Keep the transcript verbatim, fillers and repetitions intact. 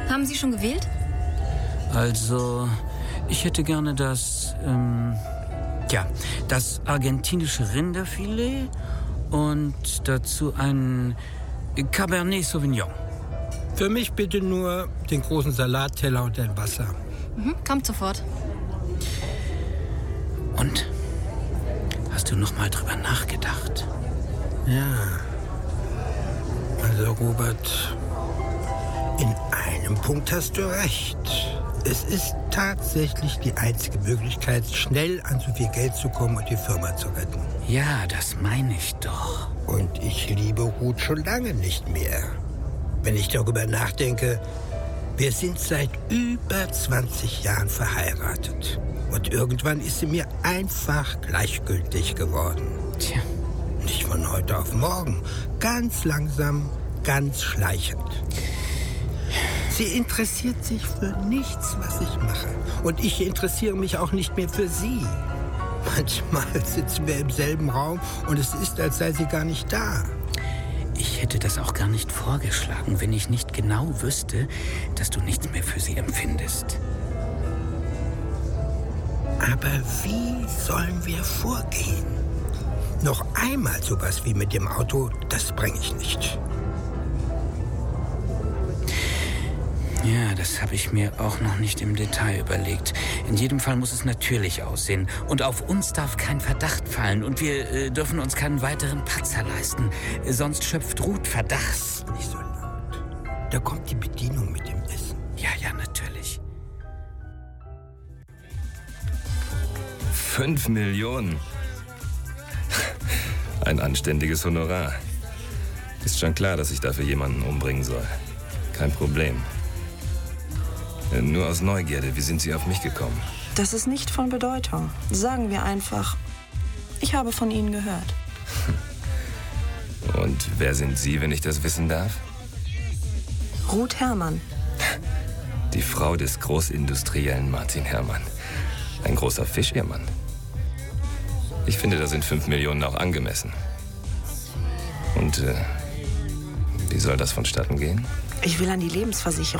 Haben Sie schon gewählt? Also, ich hätte gerne das, ähm, ja, das argentinische Rinderfilet und dazu ein Cabernet Sauvignon. Für mich bitte nur den großen Salatteller und ein Wasser. Mhm, kommt sofort. Und? Hast du noch mal drüber nachgedacht? Ja. Also, Robert, in einem Punkt hast du recht. Es ist tatsächlich die einzige Möglichkeit, schnell an so viel Geld zu kommen und die Firma zu retten. Ja, das meine ich doch. Und ich liebe Ruth schon lange nicht mehr. Wenn ich darüber nachdenke, wir sind seit über zwanzig Jahren verheiratet. Und irgendwann ist sie mir einfach gleichgültig geworden. Tja. Nicht von heute auf morgen. Ganz langsam, ganz schleichend. Sie interessiert sich für nichts, was ich mache. Und ich interessiere mich auch nicht mehr für sie. Manchmal sitzen wir im selben Raum und es ist, als sei sie gar nicht da. Ich hätte das auch gar nicht vorgeschlagen, wenn ich nicht genau wüsste, dass du nichts mehr für sie empfindest. Aber wie sollen wir vorgehen? Noch einmal sowas wie mit dem Auto, das bringe ich nicht. Ja, das habe ich mir auch noch nicht im Detail überlegt. In jedem Fall muss es natürlich aussehen. Und auf uns darf kein Verdacht fallen. Und wir äh, dürfen uns keinen weiteren Patzer leisten. Sonst schöpft Ruth Verdacht. Nicht so laut. Da kommt die Bedienung mit dem Essen. Ja, ja, natürlich. Fünf Millionen. Ein anständiges Honorar. Ist schon klar, dass ich dafür jemanden umbringen soll. Kein Problem. Nur aus Neugierde, wie sind Sie auf mich gekommen? Das ist nicht von Bedeutung. Sagen wir einfach, ich habe von Ihnen gehört. Und wer sind Sie, wenn ich das wissen darf? Ruth Herrmann. Die Frau des Großindustriellen Martin Herrmann. Ein großer Fisch, Ihr Mann. Ich finde, da sind fünf Millionen auch angemessen. Und äh, wie soll das vonstatten gehen? Ich will an die Lebensversicherung.